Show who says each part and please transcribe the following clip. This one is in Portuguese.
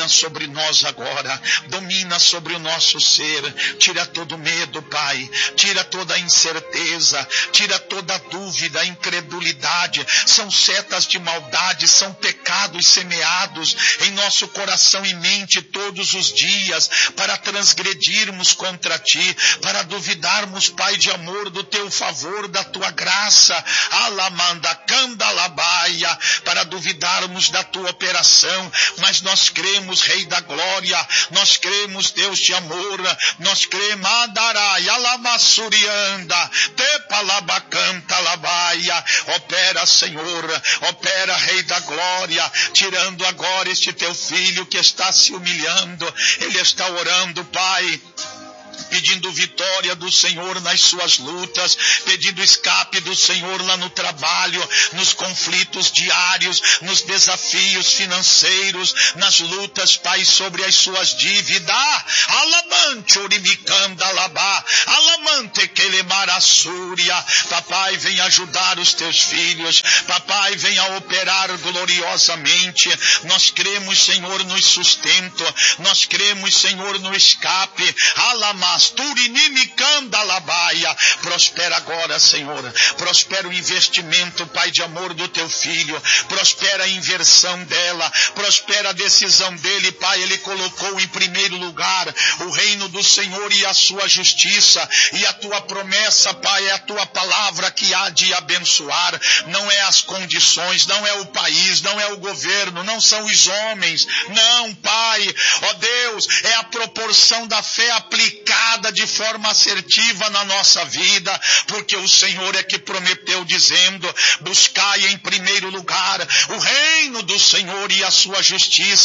Speaker 1: domina sobre nós agora, domina sobre o nosso ser, tira todo medo, Pai, tira toda a incerteza, tira toda a dúvida, a incredulidade, são setas de maldade, são pecados semeados em nosso coração e mente todos os dias, para transgredirmos contra Ti, para duvidarmos, Pai de amor, do Teu favor, da Tua graça, alamanda, candalabaia, para duvidarmos da Tua operação, mas nós cremos, Rei da Glória, nós cremos, Deus de amor, nós cremos, Adarai, Alamassurianda, Tepalabacanta, Labaia, opera, Senhor, opera, Rei da Glória, tirando agora este Teu filho que está se humilhando, ele está orando, Pai, pedindo vitória do Senhor nas suas lutas, pedindo escape do Senhor lá no trabalho, nos conflitos diários, nos desafios financeiros, nas lutas, Pai, sobre as suas dívidas. Alamante orimicanda labá, alamante quelemarasúria. Papai, vem ajudar os Teus filhos, Papai, vem a operar gloriosamente. Nós cremos, Senhor, no sustento, nós cremos, Senhor, no escape. Alamas prospera agora, Senhor, prospera o investimento, Pai de amor, do Teu filho, prospera a inversão dela, prospera a decisão dele, Pai. Ele colocou em primeiro lugar o reino do Senhor e a sua justiça, e a Tua promessa, Pai, é a Tua palavra que há de abençoar, não é as condições, não é o país, não é o governo, não são os homens, não, Pai, ó Deus, é a proporção da fé aplicada de forma assertiva na nossa vida, porque o Senhor é que prometeu, dizendo: buscai em primeiro lugar o reino do Senhor e a sua justiça,